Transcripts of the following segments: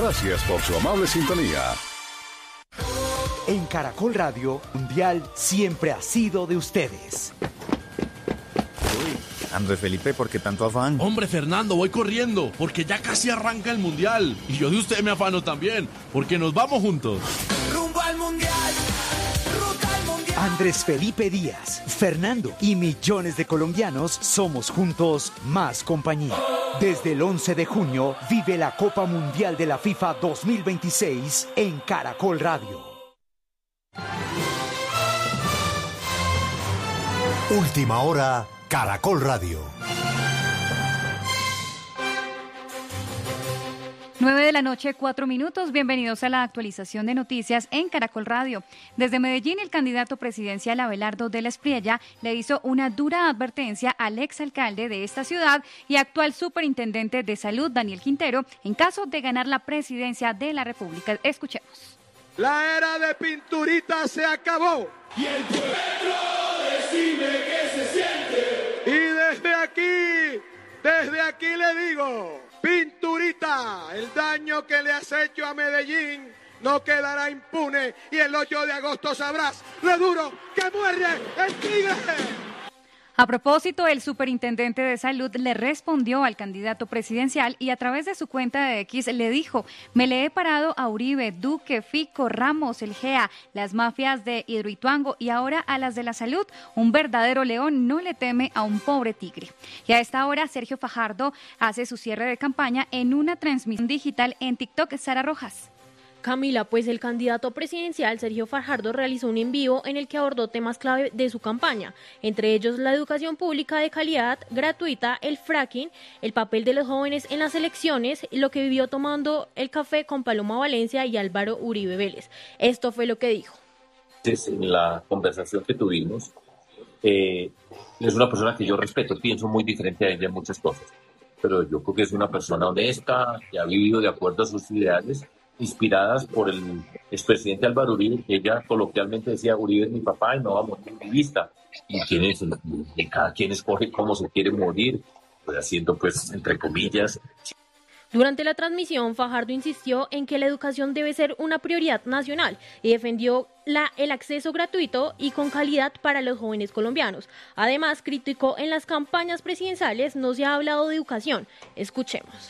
Gracias por su amable sintonía. En Caracol Radio, Mundial siempre ha sido de ustedes. Andrés Felipe, ¿por qué tanto afán? Hombre, Fernando, voy corriendo, porque ya casi arranca el Mundial. Y yo de usted me afano también, porque nos vamos juntos. Rumbo al Mundial, ruta al Mundial. Andrés Felipe Díaz, Fernando y millones de colombianos somos juntos más compañía. Desde el 11 de junio, vive la Copa Mundial de la FIFA 2026 en Caracol Radio. Última hora, Caracol Radio. 9:04 p.m. Bienvenidos a la actualización de noticias en Caracol Radio. Desde Medellín, el candidato presidencial Abelardo de la Espriella le hizo una dura advertencia al exalcalde de esta ciudad y actual superintendente de salud, Daniel Quintero, en caso de ganar la presidencia de la República. Escuchemos. La era de Pinturita se acabó. Y el pueblo decime qué se siente. Y desde aquí le digo, Pinturita, el daño que le has hecho a Medellín no quedará impune. Y el 8 de agosto sabrás lo duro que muere el tigre. A propósito, el superintendente de salud le respondió al candidato presidencial y a través de su cuenta de X le dijo: me le he parado a Uribe, Duque, Fico, Ramos, el GEA, las mafias de Hidroituango y ahora a las de la salud. Un verdadero león no le teme a un pobre tigre. Y a esta hora, Sergio Fajardo hace su cierre de campaña en una transmisión digital en TikTok. Sara Rojas. Camila, pues el candidato presidencial Sergio Fajardo realizó un en vivo en el que abordó temas clave de su campaña, entre ellos la educación pública de calidad, gratuita, el fracking, el papel de los jóvenes en las elecciones, lo que vivió tomando el café con Paloma Valencia y Álvaro Uribe Vélez. Esto fue lo que dijo. En la conversación que tuvimos, es una persona que yo respeto, pienso muy diferente a ella en muchas cosas, pero yo creo que es una persona honesta, que ha vivido de acuerdo a sus ideales, inspiradas por el expresidente Álvaro Uribe, que ella coloquialmente decía: Uribe es mi papá y no va a morir uribista. Y cada quien escoge cómo se quiere morir, pues haciendo, pues, entre comillas. Durante la transmisión, Fajardo insistió en que la educación debe ser una prioridad nacional y defendió el acceso gratuito y con calidad para los jóvenes colombianos. Además, criticó en las campañas presidenciales no se ha hablado de educación. Escuchemos.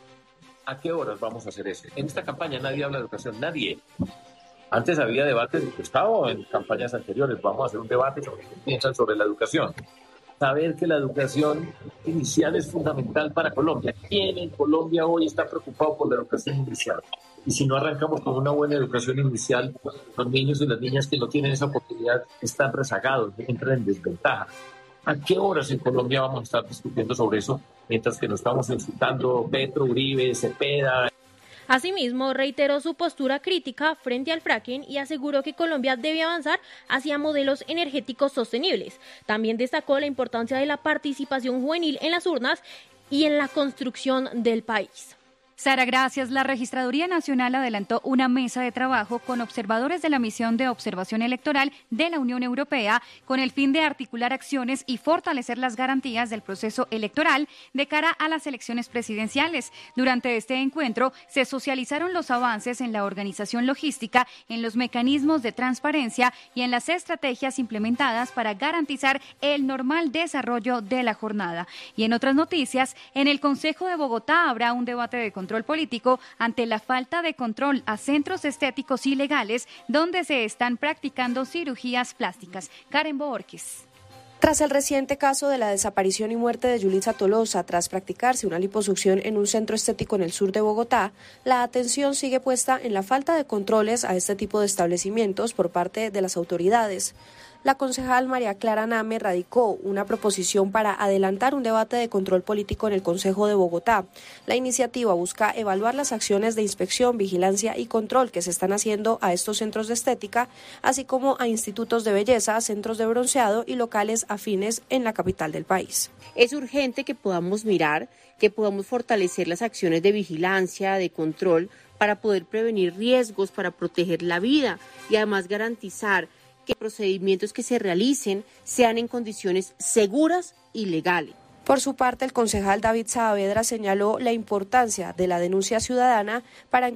¿A qué horas vamos a hacer eso? En esta campaña nadie habla de educación, nadie. Antes había debates de Estado en campañas anteriores. Vamos a hacer un debate sobre qué piensan sobre la educación. Saber que la educación inicial es fundamental para Colombia. ¿Quién en Colombia hoy está preocupado por la educación inicial? Y si no arrancamos con una buena educación inicial, los niños y las niñas que no tienen esa oportunidad están rezagados, entran en desventaja. ¿A qué horas en Colombia vamos a estar discutiendo sobre eso, mientras que nos estamos insultando Petro, Uribe, Cepeda? Asimismo, reiteró su postura crítica frente al fracking y aseguró que Colombia debe avanzar hacia modelos energéticos sostenibles. También destacó la importancia de la participación juvenil en las urnas y en la construcción del país. Sara, gracias. La Registraduría Nacional adelantó una mesa de trabajo con observadores de la Misión de Observación Electoral de la Unión Europea con el fin de articular acciones y fortalecer las garantías del proceso electoral de cara a las elecciones presidenciales. Durante este encuentro se socializaron los avances en la organización logística, en los mecanismos de transparencia y en las estrategias implementadas para garantizar el normal desarrollo de la jornada. Y en otras noticias, en el Consejo de Bogotá habrá un debate de control político ante la falta de control a centros estéticos ilegales donde se están practicando cirugías plásticas. Karen Borges. Tras el reciente caso de la desaparición y muerte de Yulitza Tolosa tras practicarse una liposucción en un centro estético en el sur de Bogotá, la atención sigue puesta en la falta de controles a este tipo de establecimientos por parte de las autoridades. La concejal María Clara Name radicó una proposición para adelantar un debate de control político en el Consejo de Bogotá. La iniciativa busca evaluar las acciones de inspección, vigilancia y control que se están haciendo a estos centros de estética, así como a institutos de belleza, centros de bronceado y locales afines en la capital del país. Es urgente que podamos mirar, que podamos fortalecer las acciones de vigilancia, de control, para poder prevenir riesgos, para proteger la vida y además garantizar que procedimientos que se realicen sean en condiciones seguras y legales. Por su parte, el concejal David Saavedra señaló la importancia de la denuncia ciudadana para